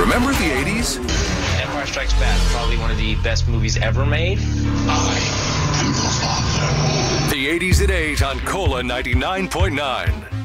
Remember the 80s? Empire Strikes Back, probably one of the best movies ever made. I am the father. The 80s at 8 on Cola 99.9.